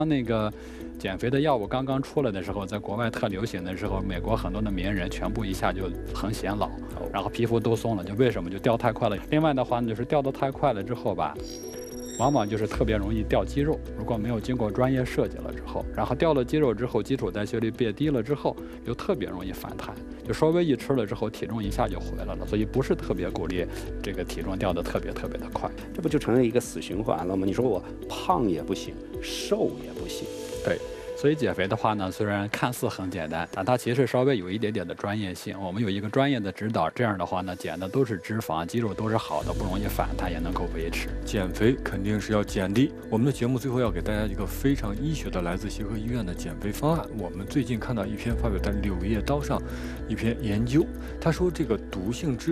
那个减肥的药物刚刚出来的时候，在国外特流行的时候，美国很多的名人全部一下就很显老，然后皮肤都松了，就为什么就掉太快了？另外的话呢，就是掉得太快了之后吧，往往就是特别容易掉肌肉，如果没有经过专业设计了之后，然后掉了肌肉之后，基础代谢率变低了之后，又特别容易反弹，就稍微一吃了之后，体重一下就回来了，所以不是特别鼓励这个体重掉得特别的快， 这不就成了一个死循环了吗？你说我胖也不行，瘦也不行， 对。所以减肥的话呢，虽然看似很简单，但它其实稍微有一点点的专业性。我们有一个专业的指导，这样的话呢，减的都是脂肪，肌肉都是好的，不容易反弹，也能够维持。 减肥肯定是要减的。我们的节目最后要给大家一个非常医学的，来自协和医院的减肥方案。我们最近看到一篇发表在《柳叶刀》上一篇研究，他说这个毒性脂